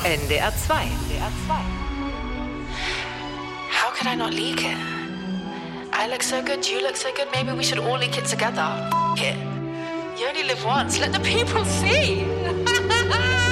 NDR 2. How could I not leak it? I look so good, you look so good, maybe we should all leak it together. It. You only live once, let the people see.